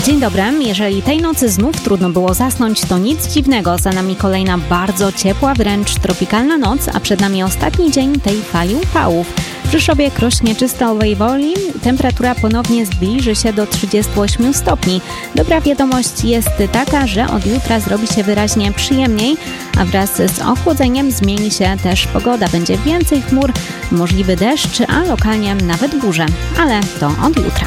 Dzień dobry. Jeżeli tej nocy znów trudno było zasnąć, to nic dziwnego. Za nami kolejna bardzo ciepła, wręcz tropikalna noc, a przed nami ostatni dzień tej fali upałów. W Rzeszowie, Krośnie, Czystowej Woli temperatura ponownie zbliży się do 38 stopni. Dobra wiadomość jest taka, że od jutra zrobi się wyraźnie przyjemniej, a wraz z ochłodzeniem zmieni się też pogoda. Będzie więcej chmur, możliwy deszcz, a lokalnie nawet burze. Ale to od jutra.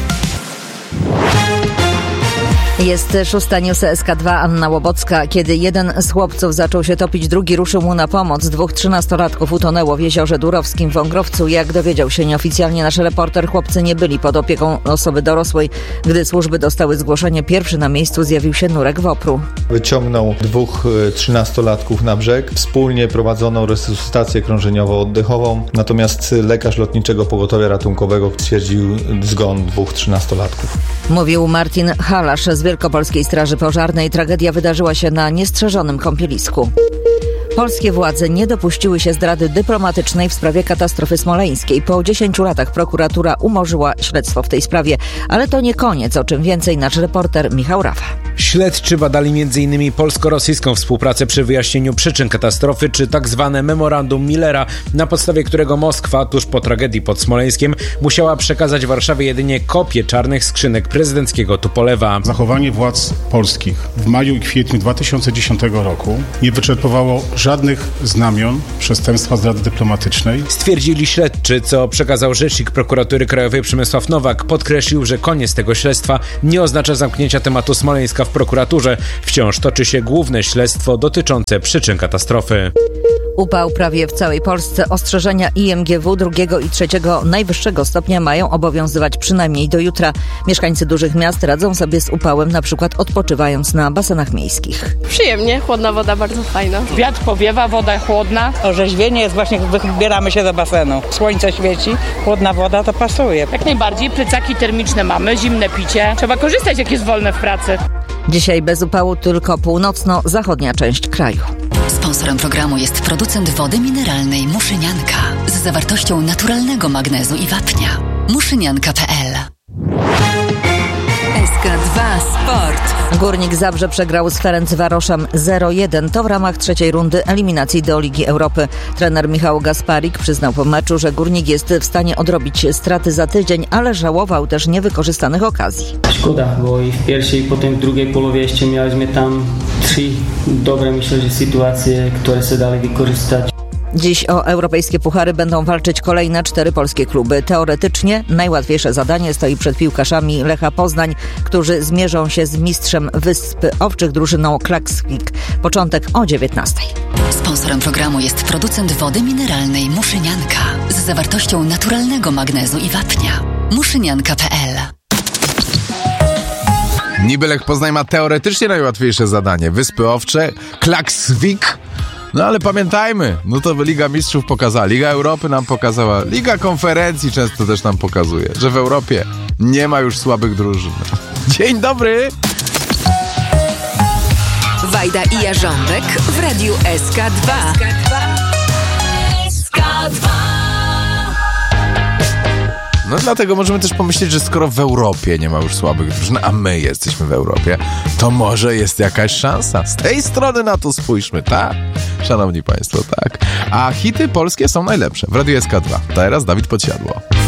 Jest 6 News SK2, Anna Łobocka. Kiedy jeden z chłopców zaczął się topić, drugi ruszył mu na pomoc. 2 13-latków utonęło w jeziorze Durowskim w Wągrowcu. Jak dowiedział się nieoficjalnie nasz reporter, chłopcy nie byli pod opieką osoby dorosłej. Gdy służby dostały zgłoszenie, pierwszy na miejscu zjawił się Nurek Wopru. Wyciągnął 2 13-latków na brzeg. Wspólnie prowadzono resuscytację krążeniowo-oddechową. Natomiast lekarz Lotniczego Pogotowia Ratunkowego stwierdził zgon 2 13-latków. Mówił Martin Halasz z Wielkopolskiej Straży Pożarnej. Tragedia wydarzyła się na niestrzeżonym kąpielisku. Polskie władze nie dopuściły się zdrady dyplomatycznej w sprawie katastrofy smoleńskiej. Po 10 latach prokuratura umorzyła śledztwo w tej sprawie. Ale to nie koniec, o czym więcej nasz reporter Michał Rafa. Śledczy badali m.in. polsko-rosyjską współpracę przy wyjaśnieniu przyczyn katastrofy, czy tak zwane memorandum Millera, na podstawie którego Moskwa tuż po tragedii pod Smoleńskiem musiała przekazać Warszawie jedynie kopię czarnych skrzynek prezydenckiego Tupolewa. Zachowanie władz polskich w maju i kwietniu 2010 roku nie wyczerpywało żadnych znamion przestępstwa zdrady dyplomatycznej. Stwierdzili śledczy, co przekazał rzecznik prokuratury krajowej Przemysław Nowak. Podkreślił, że koniec tego śledztwa nie oznacza zamknięcia tematu Smoleńska w prokuraturze. Wciąż toczy się główne śledztwo dotyczące przyczyn katastrofy. Upał prawie w całej Polsce. Ostrzeżenia IMGW 2 i 3 najwyższego stopnia mają obowiązywać przynajmniej do jutra. Mieszkańcy dużych miast radzą sobie z upałem, na przykład odpoczywając na basenach miejskich. Przyjemnie, chłodna woda, bardzo fajna. Wiatr powiewa, woda chłodna. Orzeźwienie jest właśnie, wybieramy się do basenu. Słońce świeci, chłodna woda, to pasuje. Jak najbardziej, plecaki termiczne mamy, zimne picie. Trzeba korzystać, jak jest wolne w pracy. Dzisiaj bez upału tylko północno-zachodnia część kraju. Sponsorem programu jest producent wody mineralnej Muszynianka z zawartością naturalnego magnezu i wapnia. Muszynianka.pl. SK2 Sport. Górnik Zabrze przegrał z Ferencvaroszem 0-1. To w ramach 3. rundy eliminacji do Ligi Europy. Trener Michał Gasparik przyznał po meczu, że Górnik jest w stanie odrobić straty za tydzień, ale żałował też niewykorzystanych okazji. Szkoda, bo i w pierwszej, i potem w drugiej połowie jeszcze mieliśmy tam 3 dobre, myślę, że sytuacje, które się dali wykorzystać. Dziś o europejskie puchary będą walczyć kolejne 4 polskie kluby. Teoretycznie najłatwiejsze zadanie stoi przed piłkarzami Lecha Poznań, którzy zmierzą się z mistrzem Wysp Owczych drużyną Klaksvik. Początek o 19:00. Sponsorem programu jest producent wody mineralnej Muszynianka z zawartością naturalnego magnezu i wapnia. Muszynianka.pl. Niby Lech Poznań ma teoretycznie najłatwiejsze zadanie. Wyspy Owcze, Klaksvik. No ale pamiętajmy, no to Liga Mistrzów pokazała, Liga Europy nam pokazała, Liga Konferencji często też nam pokazuje, że w Europie nie ma już słabych drużyn. Dzień dobry! Wajda i Jarząbek w radiu SK2. SK2. No dlatego możemy też pomyśleć, że skoro w Europie nie ma już słabych drużyn, a my jesteśmy w Europie, to może jest jakaś szansa. Z tej strony na to spójrzmy, tak? Szanowni Państwo, tak. A hity polskie są najlepsze w radiu SK2. Teraz Dawid Podsiadło.